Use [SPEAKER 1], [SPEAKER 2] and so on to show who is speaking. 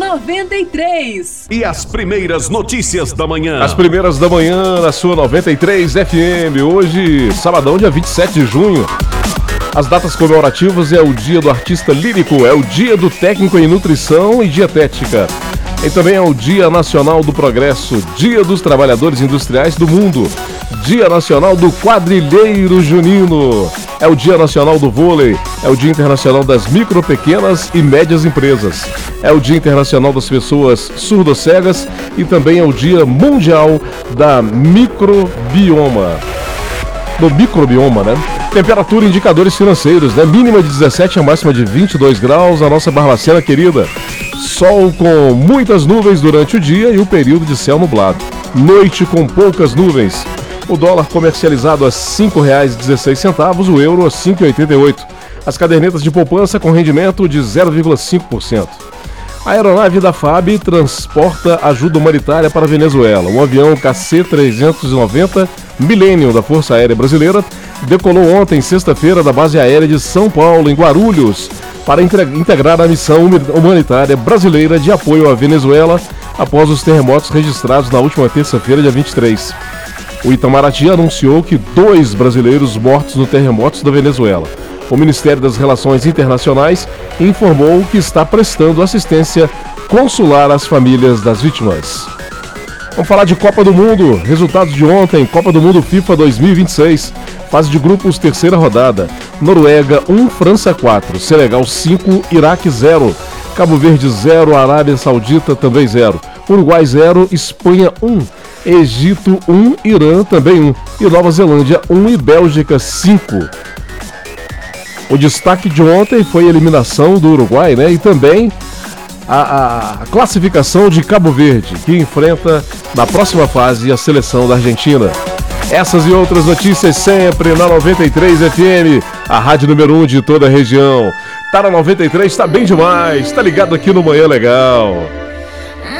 [SPEAKER 1] 93.
[SPEAKER 2] E as primeiras notícias da manhã.
[SPEAKER 3] As primeiras da manhã na sua 93 FM. Hoje, sabadão, dia 27 de junho. As datas comemorativas é o dia do artista lírico, é o dia do técnico em nutrição e dietética. E também é o Dia Nacional do Progresso, Dia dos Trabalhadores Industriais do Mundo, Dia Nacional do Quadrilheiro Junino, é o Dia Nacional do Vôlei, é o Dia Internacional das Micro, Pequenas e Médias Empresas, é o Dia Internacional das Pessoas Surdo-Cegas e também é o Dia Mundial da Microbioma. Do microbioma, né? Temperatura e indicadores financeiros, né? Mínima de 17, a máxima de 22 graus, a nossa Barbacena querida. Sol com muitas nuvens durante o dia e o período de céu nublado. Noite com poucas nuvens. O dólar comercializado a R$ 5,16, o euro a 5,88. As cadernetas de poupança com rendimento de 0,5%. A aeronave da FAB transporta ajuda humanitária para a Venezuela. Um avião KC-390 Millennium da Força Aérea Brasileira decolou ontem, sexta-feira, da base aérea de São Paulo, em Guarulhos, para integrar a missão humanitária brasileira de apoio à Venezuela após os terremotos registrados na última terça-feira, dia 23. O Itamaraty anunciou que 2 brasileiros mortos no terremoto da Venezuela. O Ministério das Relações Internacionais informou que está prestando assistência consular às famílias das vítimas. Vamos falar de Copa do Mundo. Resultados de ontem, Copa do Mundo FIFA 2026. Fase de grupos, terceira rodada. Noruega 1, França 4. Senegal 5, Iraque 0. Cabo Verde 0, Arábia Saudita também 0. Uruguai 0, Espanha 1. Egito 1, Irã também 1. E Nova Zelândia 1 e Bélgica 5. O destaque de ontem foi a eliminação do Uruguai, né? E também a classificação de Cabo Verde, que enfrenta na próxima fase a seleção da Argentina. Essas e outras notícias sempre na 93 FM, a rádio número 1 de toda a região. Tá na 93, tá bem demais, tá ligado aqui no Manhã Legal.